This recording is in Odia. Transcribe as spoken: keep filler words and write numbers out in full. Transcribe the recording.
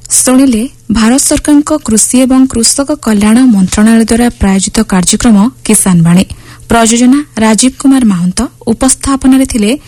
ଶୁଣିଲେ ଭାରତ ସରକାରଙ୍କ କୃଷି ଏବଂ କୃଷକ କଲ୍ୟାଣ ମନ୍ତ୍ରଣାଳୟ ଦ୍ୱାରା ପ୍ରାୟୋଜିତ କାର୍ଯ୍ୟକ୍ରମ କିଷାନ ବାଣୀ। ପ୍ରଯୋଜନା ରାଜୀବ କୁମାର ମାହନ୍ତ। ଉପସ୍ଥାପନାରେ ଥିଲେ